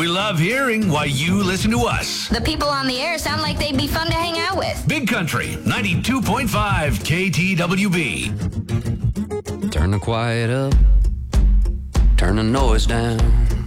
We love hearing why you listen to us. The people on the air sound like they'd be fun to hang out with. Big Country, 92.5 KTWB. Turn the quiet up, turn the noise down.